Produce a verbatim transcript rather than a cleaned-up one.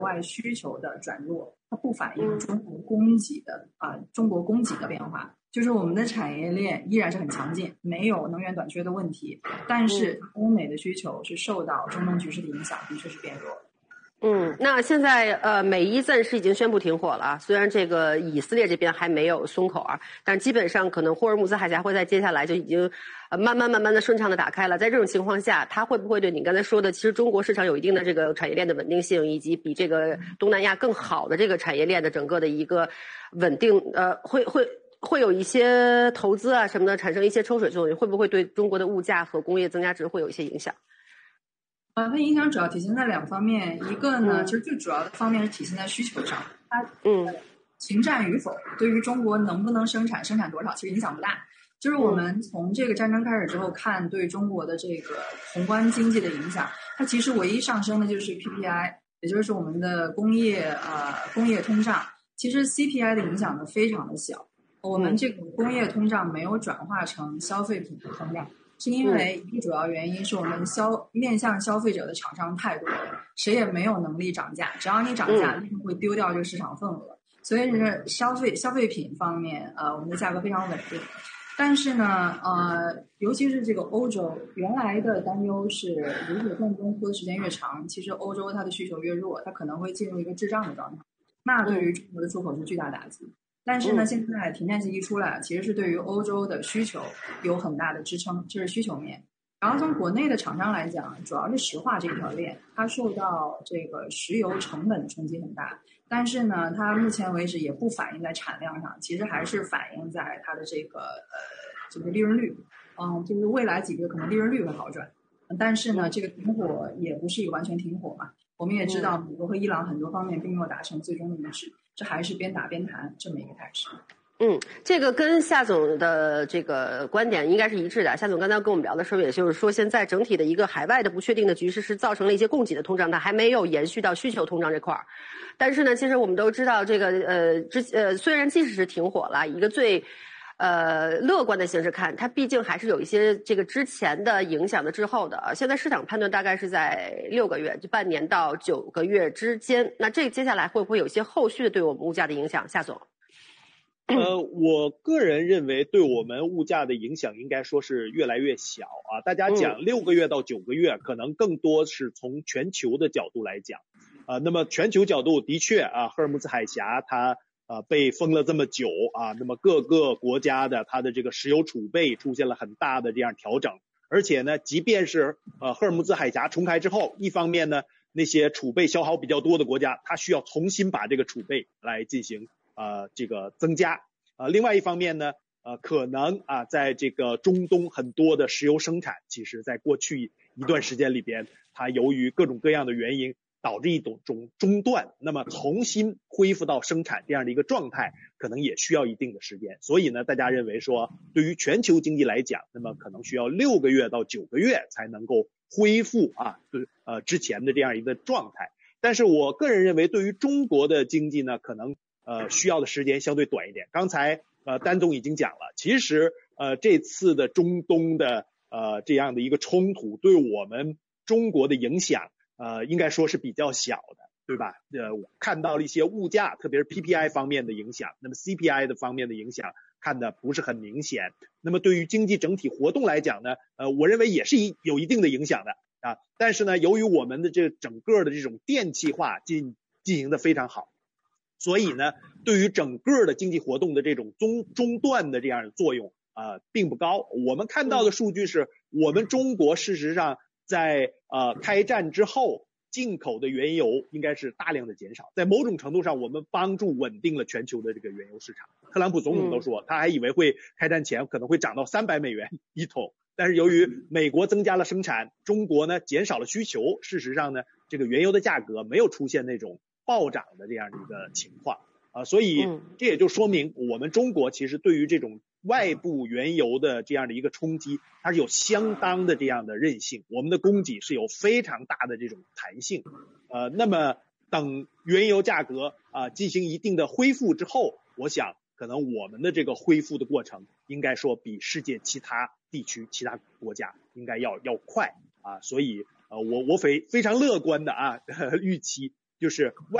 外需求的转弱，它不反映中国供给的啊、呃、中国供给的变化。就是我们的产业链依然是很强劲，没有能源短缺的问题，但是欧美的需求是受到中东局势的影响，的确是变弱。 嗯，那现在呃，美伊暂时已经宣布停火了，虽然这个以色列这边还没有松口啊，但基本上可能霍尔木兹海峡会在接下来就已经呃慢慢慢慢的顺畅的打开了。在这种情况下，它会不会对你刚才说的，其实中国市场有一定的这个产业链的稳定性，以及比这个东南亚更好的这个产业链的整个的一个稳定，呃，会会会有一些投资啊什么的产生一些抽水作用，会不会对中国的物价和工业增加值会有一些影响？ 呃，它影响主要体现在两方面，一个呢，其实最主要的方面是体现在需求上，它嗯停战与否对于中国能不能生产、生产多少，其实影响不大。就是我们从这个战争开始之后看，对中国的这个宏观经济的影响，它其实唯一上升的就是 P P I， 也就是我们的工业呃工业通胀。其实 C P I 的影响呢非常的小，我们这个工业通胀没有转化成消费品的通胀。是因为一个主要原因是我们消面向消费者的厂商太多了，谁也没有能力涨价，只要你涨价，一定会丢掉这个市场份额。所以是消费消费品方面，呃，我们的价格非常稳定。但是呢，呃，尤其是这个欧洲，原来的担忧是，如果战争拖的时间越长，其实欧洲它的需求越弱，它可能会进入一个滞胀的状态，那对于中国的出口是巨大打击。但是呢，现在停战协议出来，其实是对于欧洲的需求有很大的支撑，这是需求面。然后从国内的厂商来讲，主要是石化这条链，它受到这个石油成本的冲击很大，但是呢，它目前为止也不反映在产量上，其实还是反映在它的这个呃，就是利润率，嗯，就是未来几个月可能利润率会好转，但是呢，这个停火也不是一个完全停火嘛。我们也知道，美国和伊朗很多方面并没有达成最终的一致，这还是边打边谈这么一个态势。 嗯，这个跟夏总的这个观点应该是一致的。夏总刚才跟我们聊的时候，也就是说，现在整体的一个海外的不确定的局势是造成了一些供给的通胀，它还没有延续到需求通胀这块儿。但是呢，其实我们都知道，这个呃之呃虽然即使是停火了，一个最呃乐观的形势看，它毕竟还是有一些这个之前的影响的滞后的。现在市场判断大概是在六个月，就半年到九个月之间。那这接下来会不会有一些后续的对我们物价的影响？夏总。 呃，我个人认为对我们物价的影响应该说是越来越小啊。大家讲六个月到九个月，可能更多是从全球的角度来讲，啊，那么全球角度的确啊，赫尔木兹海峡它啊被封了这么久啊，那么各个国家的它的这个石油储备出现了很大的这样调整，而且呢，即便是呃赫尔木兹海峡重开之后，一方面呢，那些储备消耗比较多的国家，它需要重新把这个储备来进行呃这个增加。呃，另外一方面呢，呃，可能啊，在这个中东很多的石油生产，其实在过去一段时间里边，它由于各种各样的原因导致一种种中断，那么重新恢复到生产这样的一个状态，可能也需要一定的时间。所以呢，大家认为说，对于全球经济来讲，那么可能需要六个月到九个月才能够恢复啊，呃之前的这样一个状态。但是我个人认为，对于中国的经济呢，可能呃，需要的时间相对短一点。刚才呃，丹总已经讲了，其实呃，这次的中东的呃这样的一个冲突，对我们中国的影响呃，应该说是比较小的，对吧？呃，我看到了一些物价，特别是 P P I 方面的影响，那么 C P I 的方面的影响看的不是很明显。那么对于经济整体活动来讲呢，呃，我认为也是一有一定的影响的啊。但是呢，由于我们的这整个的这种电气化进进行的非常好。所以呢，对于整个的经济活动的这种中中断的这样的作用啊、呃，并不高。我们看到的数据是，我们中国事实上在呃开战之后，进口的原油应该是大量的减少，在某种程度上，我们帮助稳定了全球的这个原油市场。特朗普总统都说，他还以为会开战前可能会涨到三百美元一桶，但是由于美国增加了生产，中国呢减少了需求，事实上呢，这个原油的价格没有出现那种暴涨的这样的一个情况啊，所以这也就说明我们中国其实对于这种外部原油的这样的一个冲击，它是有相当的这样的韧性，我们的供给是有非常大的这种弹性。呃，那么等原油价格啊进行一定的恢复之后，我想可能我们的这个恢复的过程应该说比世界其他地区、其他国家应该要要快啊，所以呃我我非非常乐观的啊预期。 就是外